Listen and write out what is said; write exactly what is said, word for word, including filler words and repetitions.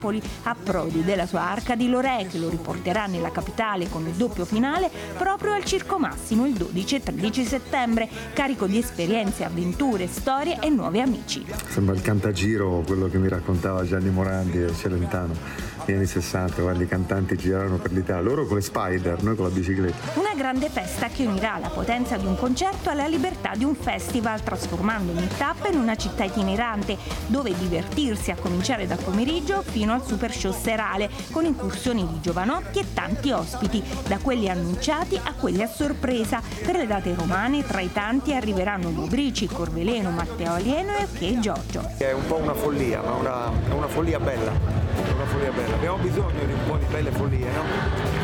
a Prodi della sua Arca di Lorè, che lo riporterà nella capitale con il doppio finale proprio al Circo Massimo il dodici e tredici settembre, carico di esperienze, avventure, storie e nuovi amici. Sembra il cantagiro, quello che mi raccontava Gianni Morandi e Celentano negli anni sessanta, quando i cantanti giravano per l'Italia, loro con le Spider, noi con la bicicletta. Una grande festa che unirà la potenza di un concerto alla libertà di un festival, trasformando ogni tappa in una città itinerante dove divertirsi a cominciare dal pomeriggio fino al super show serale, con incursioni di giovanotti e tanti ospiti, da quelli annunciati a quelli a sorpresa. Per le date romane tra i tanti arriveranno Bobrici, Corveleno, Matteo Alieno e Ok Giorgio. È un po' una follia, ma una, è una follia bella, è una follia bella. Abbiamo bisogno di un po' di belle follie, no?